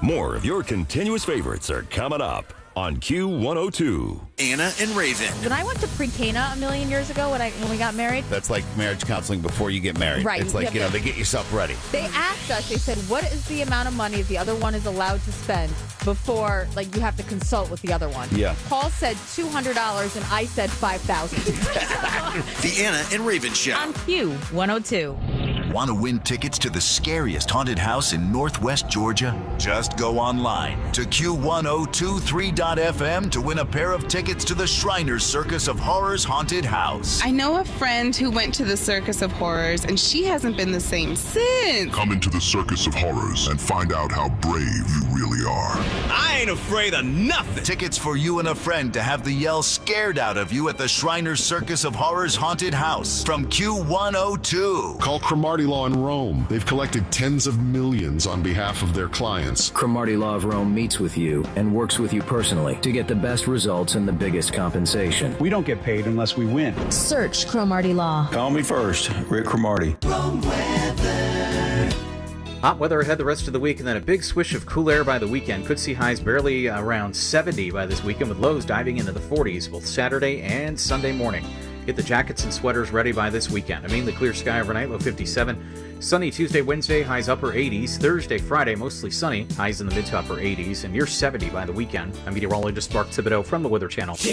More of your continuous favorites are coming up on Q102. Anna and Raven. When I went to Pre-Cana a million years ago when we got married. That's like marriage counseling before you get married. Right. It's like, they get yourself ready. They asked us, they said, what is the amount of money the other one is allowed to spend before, you have to consult with the other one? Yeah. Paul said $200 and I said $5,000. The Anna and Raven Show. On Q102. Want to win tickets to the scariest haunted house in Northwest Georgia? Just go online to Q1023.fm to win a pair of tickets to the Shriners Circus of Horrors haunted house. I know a friend who went to the Circus of Horrors, and she hasn't been the same since. Come into the Circus of Horrors and find out how brave you really are. I ain't afraid of nothing. Tickets for you and a friend to have the yell scared out of you at the Shriners Circus of Horrors haunted house from Q102. Call Cromartie Law in Rome. They've collected tens of millions on behalf of their clients. Cromartie Law of Rome meets with you and works with you personally to get the best results and the biggest compensation. We don't get paid unless we win. Search Cromartie Law. Call me first, Rick Cromartie. Hot weather ahead the rest of the week, and then a big swish of cool air by the weekend. Could see highs barely around 70 by this weekend, with lows diving into the 40s both Saturday and Sunday morning. Get the jackets and sweaters ready by this weekend. Mainly clear sky overnight, low 57. Sunny Tuesday, Wednesday, highs upper 80s. Thursday, Friday, mostly sunny, highs in the mid to upper 80s, and near 70 by the weekend. I'm meteorologist Mark Thibodeau from the Weather Channel.